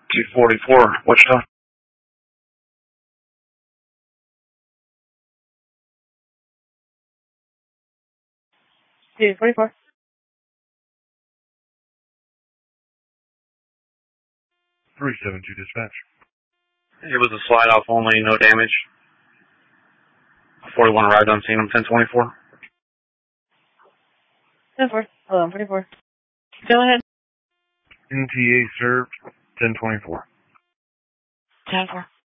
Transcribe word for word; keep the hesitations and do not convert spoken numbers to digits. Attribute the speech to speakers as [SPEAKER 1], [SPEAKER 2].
[SPEAKER 1] two forty-four, Wichita.
[SPEAKER 2] two forty-four.
[SPEAKER 3] three seven two dispatch.
[SPEAKER 1] It was a slide off only, no damage. forty-one arrived on scene on ten twenty-four.
[SPEAKER 2] ten four. eleven forty-four. Go ahead.
[SPEAKER 3] N T A served ten twenty-four.
[SPEAKER 2] ten four.